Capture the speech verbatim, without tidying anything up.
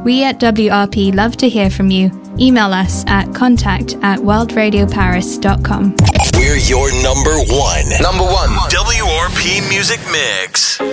We at W R P love to hear from you. Email us at contact at world radio paris dot com. We're your number one. Number one. W R P Music Mix.